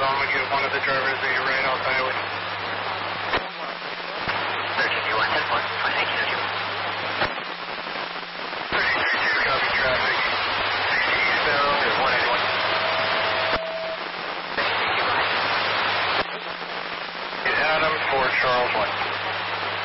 I'm going to get one of the drivers that you ran off highway. 1321, 10-4, 33-2, copy traffic. 60 eastbound at 181. Adam, Fort Charles 1.